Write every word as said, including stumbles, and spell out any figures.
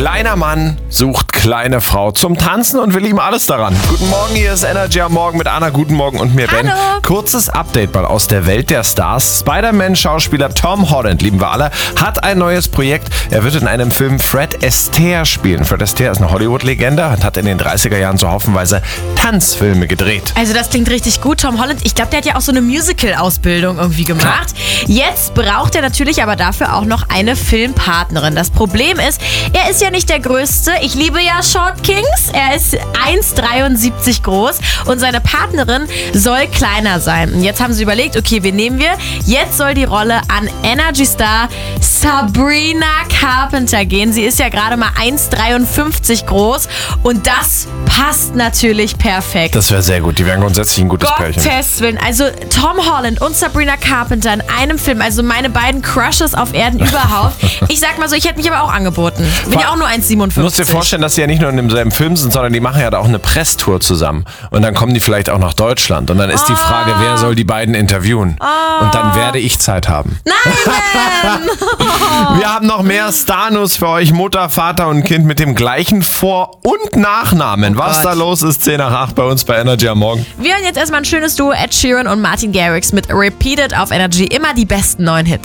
Kleiner Mann sucht kleine Frau zum Tanzen und will ihm alles daran. Guten Morgen, hier ist Energy am Morgen mit Anna. Guten Morgen und mir, Ben. Hallo. Kurzes Update mal aus der Welt der Stars. Spider-Man-Schauspieler Tom Holland, lieben wir alle, hat ein neues Projekt. Er wird in einem Film Fred Astaire spielen. Fred Astaire ist eine Hollywood-Legende und hat in den dreißiger Jahren so haufenweise Tanzfilme gedreht. Also das klingt richtig gut. Tom Holland, ich glaube, der hat ja auch so eine Musical-Ausbildung irgendwie gemacht. Jetzt braucht er natürlich aber dafür auch noch eine Filmpartnerin. Das Problem ist, er ist ja nicht der Größte. Ich liebe ja Short Kings. Er ist eins Komma dreiundsiebzig groß und seine Partnerin soll kleiner sein. Und jetzt haben sie überlegt, okay, wen nehmen wir? Jetzt soll die Rolle an Energy-Star Sabrina Carpenter gehen. Sie ist ja gerade mal eins Komma dreiundfünfzig groß und das passt natürlich perfekt. Das wäre sehr gut. Die wären grundsätzlich ein gutes Pärchen. Gottes Willen. Also Tom Holland und Sabrina Carpenter in einem Film. Also meine beiden Crushes auf Erden überhaupt. Ich sag mal so, ich hätte mich aber auch angeboten. Bin ja auch nur eins Komma siebenundfünfzig. Du musst dir vorstellen, dass sie ja nicht nur in demselben Film sind, sondern die machen ja da auch eine Presstour zusammen. Und dann kommen die vielleicht auch nach Deutschland. Und dann ist die Frage, wer soll die beiden interviewen? Oh. Und dann werde ich Zeit haben. Nein! Wir haben noch mehr Star-News für euch. Mutter, Vater und Kind mit dem gleichen Vor- und Nachnamen. Oh Was Gott. da los ist, zehn nach acht bei uns bei Energy am Morgen. Wir hören jetzt erstmal ein schönes Duo, Ed Sheeran und Martin Garrix mit Repeated auf Energy. Immer die besten neuen Hits.